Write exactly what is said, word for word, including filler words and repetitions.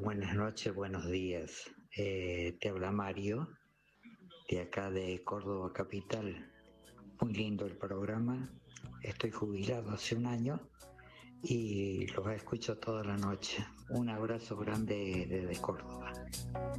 buenas noches, buenos días. Eh, te habla Mario, de acá de Córdoba Capital. Muy lindo el programa. Estoy jubilado hace un año y los escucho toda la noche. Un abrazo grande desde Córdoba.